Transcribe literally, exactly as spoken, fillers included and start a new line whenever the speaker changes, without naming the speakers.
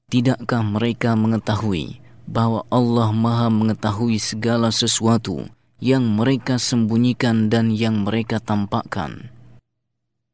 Tidakkah mereka mengetahui bahwa Allah Maha mengetahui segala sesuatu yang mereka sembunyikan dan yang mereka tampakkan?